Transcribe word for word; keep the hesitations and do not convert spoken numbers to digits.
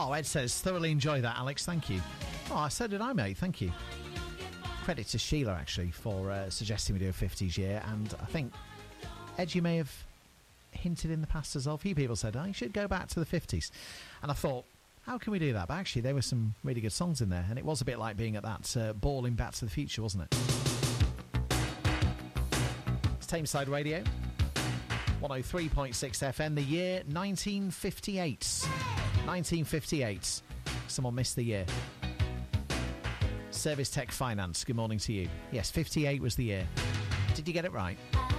Oh, Ed says, thoroughly enjoy that, Alex. Thank you. Oh, so did I, mate. Thank you. Credit to Sheila, actually, for uh, suggesting we do a fifties year. And I think, Ed, you may have hinted in the past as well. A few people said, oh, you should go back to the fifties. And I thought, how can we do that? But actually, there were some really good songs in there. And it was a bit like being at that uh, ball in Back to the Future, wasn't it? It's Tameside Radio, one oh three point six F M, the year nineteen fifty-eight. nineteen fifty-eight. Someone missed the year. Service Tech Finance, good morning to you. Yes, fifty-eight was the year. Did you get it right?